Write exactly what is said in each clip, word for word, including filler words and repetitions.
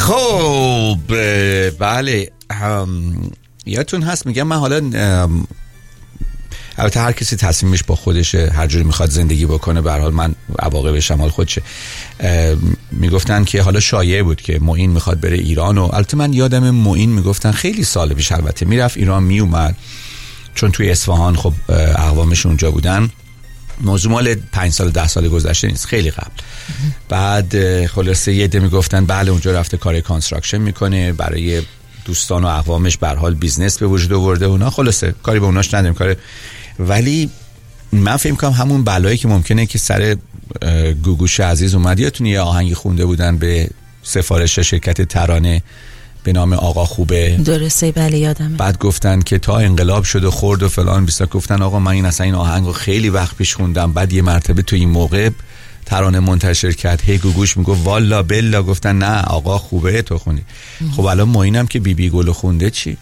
خب بله، یادتون هست میگم من حالا البته هر کسی تصمیمش با خودشه، هر جوری میخواد زندگی بکنه، به هر حال من عواقبش شمال خودشه. میگفتن که حالا شایعه بود که معین میخواد بره ایران و البته من یادم معین میگفتن خیلی سال پیش البته میرفت ایران میومد، چون توی اصفهان خب اقوامش اونجا بودن. موضوع مال پنج سال ده سال گذشته نیست، خیلی قبل. بعد خلاصه یه عده میگفتن بله اونجا رفته کار کانستراکشن میکنه، برای دوستان و اقوامش به هر حال بیزنس به وجود آورده اونا، خلاصه کاری به اوناش نداریم کار. ولی من فکر می‌کنم همون بلایی که ممکنه که سر گوگوش عزیز اومد، یادتونه یه آهنگی خونده بودن به سفارش شرکت ترانه به نام آقا خوبه؟ درسته بله یادمه. بعد گفتن که تا انقلاب شد و خورد و فلان بیستا، گفتن آقا من این اصلا این آهنگو خیلی وقت پیش خوندم. بعد یه مرتبه تو این موقع ترانه منتشر کرد، هی گوگوش میگفت والا بلا، گفتن نه آقا خوبه تو خوندی. خب الان معینم که بی بی گل خونده چی؟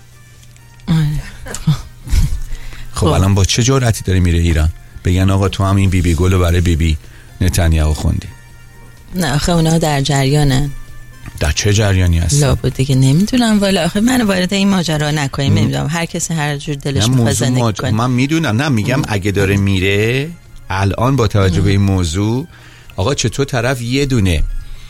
خب الان با چه جرأتی داره میره ایران بگن آقا تو هم این بی بی گلو برای بی بی نتانیاهو خوندی؟ نه آخه اونا در جریانن. در چه جریانی هست؟ لابد دیگه نمیدونم والا، آخه من وارد این ماجرا نکنیم، نمیدونم هر کسی هر جور دلش میخواد زندگی ماج... کنه. من میدونم، نه میگم اگه داره میره الان با توجه به این موضوع، آقا چطور طرف یه دونه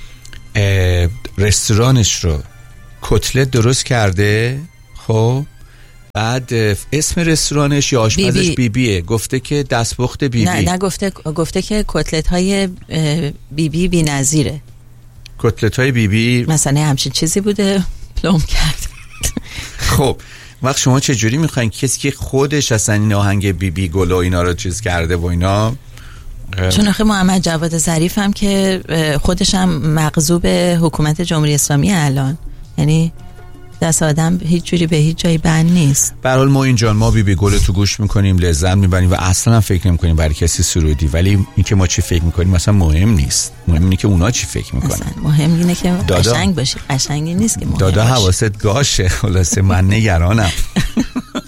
رستورانش رو کتلت درست کرده، خب بعد اسم رستورانش یا آشپزش بی بی. بیبیه، گفته که دستپخت بیبی بی. نه نه گفته گفته که کتلت های بیبی بی بی‌نظیره. کتلت های بیبی بی مثلا همچین چیزی بوده پلم کرد. خب وقت شما چه جوری میخواین کسی که خودش اصلا این آهنگ بیبی بی گل و اینا رو چیز کرده و اینا؟ چون آخه محمد جواد ظریف هم که خودش هم مغضوب حکومت جمهوری اسلامی الان، یعنی دست آدم هیچ جوری به هیچ جایی بند نیست. به هر حال ما اینجا ما بی بی گل تو گوش میکنیم، لذت میبریم و اصلا هم فکر نمیکنیم برای کسی سرودی، ولی این که ما چی فکر میکنیم مثلا مهم نیست، مهم اینه که اونا چی فکر میکنن. مهم اینه که قشنگ باشی، قشنگی نیست که مهم دادا حواست باشه. خلاصه من نگرانم.